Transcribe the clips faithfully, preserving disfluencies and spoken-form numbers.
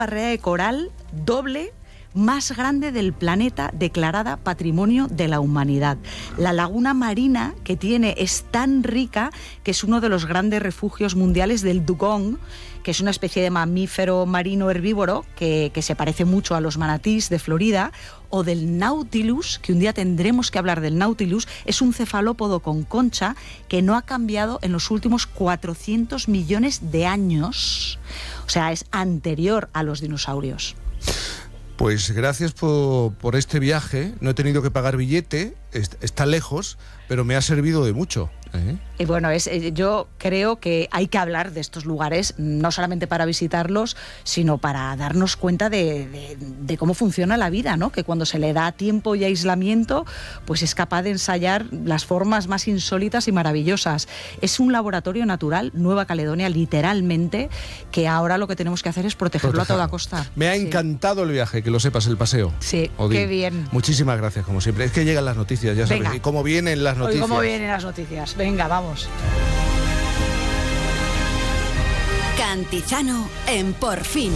barrera de coral doble más grande del planeta, declarada Patrimonio de la Humanidad. La laguna marina que tiene es tan rica que es uno de los grandes refugios mundiales del dugong, que es una especie de mamífero marino herbívoro que, que se parece mucho a los manatís de Florida, o del Nautilus, que un día tendremos que hablar del Nautilus. Es un cefalópodo con concha que no ha cambiado en los últimos cuatrocientos millones de años. O sea, es anterior a los dinosaurios. Pues gracias por, por este viaje. No he tenido que pagar billete, está lejos, pero me ha servido de mucho. ¿Eh? Y bueno, es, yo creo que hay que hablar de estos lugares, no solamente para visitarlos, sino para darnos cuenta de, de, de cómo funciona la vida, ¿no? Que cuando se le da tiempo y aislamiento, pues es capaz de ensayar las formas más insólitas y maravillosas. Es un laboratorio natural, Nueva Caledonia, literalmente, que ahora lo que tenemos que hacer es protegerlo, protegerlo. a toda costa. Me ha sí. encantado el viaje, que lo sepas, el paseo. Sí, Odín. Qué bien. Muchísimas gracias, como siempre. Es que llegan las noticias, ya sabes. Venga. Y cómo vienen las noticias. Hoy cómo vienen las noticias. Venga, vamos. Cantizano en Por Fin.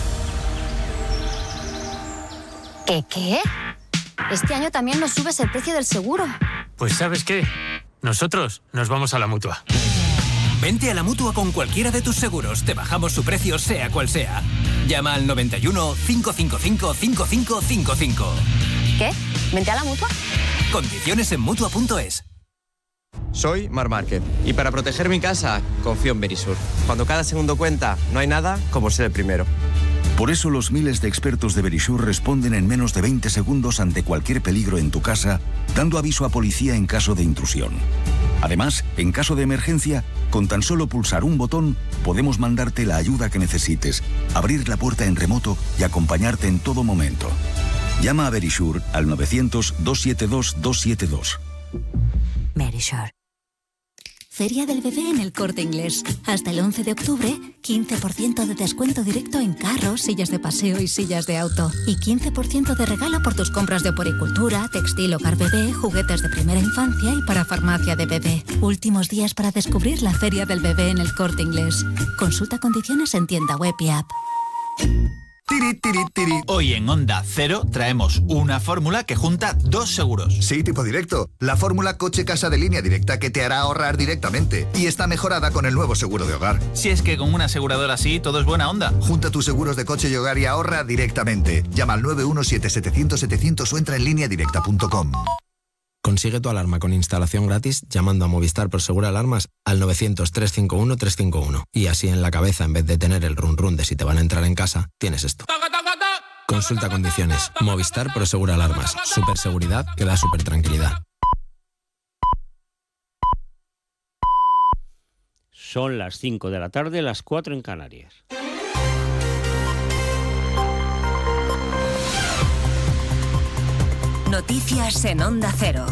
¿Qué qué? Este año también nos subes el precio del seguro. Pues ¿sabes qué? Nosotros nos vamos a la Mutua. Vente a la Mutua con cualquiera de tus seguros. Te bajamos su precio sea cual sea. Llama al noventa y uno, cinco cinco cinco, cinco cinco cinco cinco. ¿Qué? ¿Vente a la Mutua? Condiciones en Mutua punto es. Soy Mar Márquez y para proteger mi casa confío en Verisur. Cuando cada segundo cuenta, no hay nada como ser el primero. Por eso los miles de expertos de Verisur responden en menos de veinte segundos ante cualquier peligro en tu casa, dando aviso a policía en caso de intrusión. Además, en caso de emergencia, con tan solo pulsar un botón, podemos mandarte la ayuda que necesites, abrir la puerta en remoto y acompañarte en todo momento. Llama a Verisur al novecientos, doscientos setenta y dos, doscientos setenta y dos. Verisur. Feria del Bebé en El Corte Inglés. Hasta el once de octubre, quince por ciento de descuento directo en carros, sillas de paseo y sillas de auto. Y quince por ciento de regalo por tus compras de oporicultura, textil, hogar bebé, juguetes de primera infancia y para farmacia de bebé. Últimos días para descubrir la Feria del Bebé en El Corte Inglés. Consulta condiciones en tienda web y app. Tiri, tiri, tiri. Hoy en Onda Cero traemos una fórmula que junta dos seguros. Sí, tipo directo. La fórmula coche-casa de Línea Directa que te hará ahorrar directamente. Y está mejorada con el nuevo seguro de hogar. Si es que con una aseguradora así todo es buena onda. Junta tus seguros de coche y hogar y ahorra directamente. Llama al nueve uno siete, setecientos, setecientos o entra en línea directa punto com. Consigue tu alarma con instalación gratis llamando a Movistar Prosegur Alarmas al novecientos, trescientos cincuenta y uno, trescientos cincuenta y uno. Y así en la cabeza, en vez de tener el run run de si te van a entrar en casa, tienes esto. Consulta condiciones. Movistar Prosegur Alarmas. Super seguridad que da super tranquilidad. Son las cinco de la tarde, las cuatro en Canarias. Noticias en Onda Cero.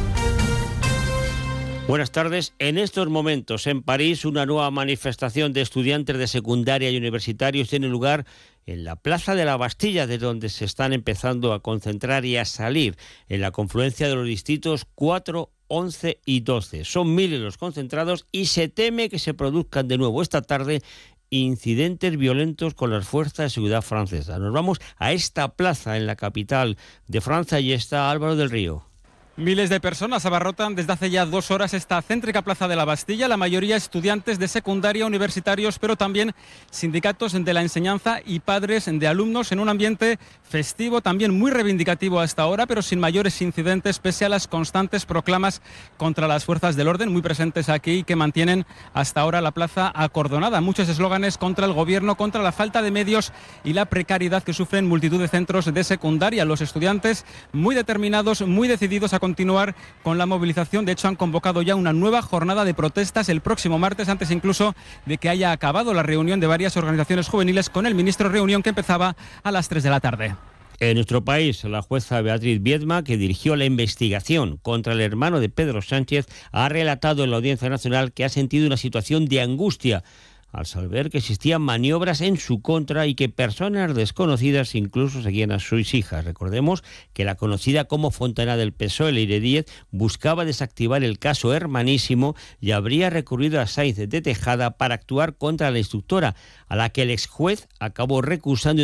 Buenas tardes. En estos momentos, en París, una nueva manifestación de estudiantes de secundaria y universitarios tiene lugar en la Plaza de la Bastilla, de donde se están empezando a concentrar y a salir en la confluencia de los distritos cuatro, once y doce. Son miles los concentrados y se teme que se produzcan de nuevo esta tarde incidentes violentos con las fuerzas de seguridad francesas. Nos vamos a esta plaza en la capital de Francia y está Álvaro del Río. Miles de personas abarrotan desde hace ya dos horas esta céntrica plaza de la Bastilla, la mayoría estudiantes de secundaria, universitarios, pero también sindicatos de la enseñanza y padres de alumnos en un ambiente festivo, también muy reivindicativo hasta ahora, pero sin mayores incidentes pese a las constantes proclamas contra las fuerzas del orden muy presentes aquí que mantienen hasta ahora la plaza acordonada. Muchos eslóganes contra el gobierno, contra la falta de medios y la precariedad que sufren multitud de centros de secundaria. Los estudiantes muy determinados, muy decididos a continuar con la movilización. De hecho, han convocado ya una nueva jornada de protestas el próximo martes, antes incluso de que haya acabado la reunión de varias organizaciones juveniles con el ministro, reunión que empezaba a las tres de la tarde. En nuestro país, la jueza Beatriz Viedma, que dirigió la investigación contra el hermano de Pedro Sánchez, ha relatado en la Audiencia Nacional que ha sentido una situación de angustia al saber que existían maniobras en su contra y que personas desconocidas incluso seguían a sus hijas. Recordemos que la conocida como Fontana del P S O E, Leire Díez, buscaba desactivar el caso Hermanísimo y habría recurrido a Sáenz de Tejada para actuar contra la instructora, a la que el exjuez acabó recusando